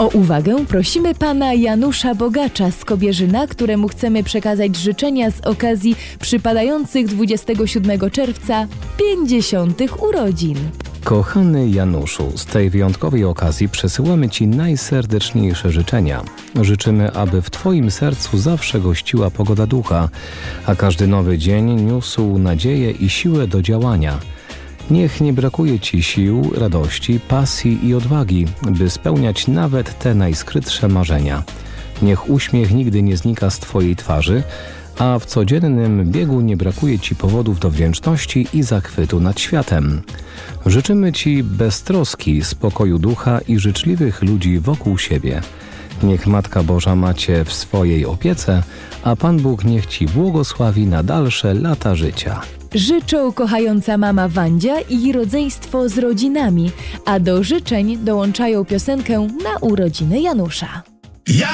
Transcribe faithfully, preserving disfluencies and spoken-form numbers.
O uwagę prosimy pana Janusza Bogacza z Kobierzyna, któremu chcemy przekazać życzenia z okazji przypadających dwudziestego siódmego czerwca pięćdziesiątych urodzin. Kochany Januszu, z tej wyjątkowej okazji przesyłamy Ci najserdeczniejsze życzenia. Życzymy, aby w Twoim sercu zawsze gościła pogoda ducha, a każdy nowy dzień niósł nadzieję i siłę do działania. Niech nie brakuje Ci sił, radości, pasji i odwagi, by spełniać nawet te najskrytsze marzenia. Niech uśmiech nigdy nie znika z Twojej twarzy, a w codziennym biegu nie brakuje Ci powodów do wdzięczności i zachwytu nad światem. Życzymy Ci beztroski, spokoju ducha i życzliwych ludzi wokół siebie. Niech Matka Boża ma Cię w swojej opiece, a Pan Bóg niech Ci błogosławi na dalsze lata życia. Życzą kochająca mama Wandzia i rodzeństwo z rodzinami, a do życzeń dołączają piosenkę na urodziny Janusza.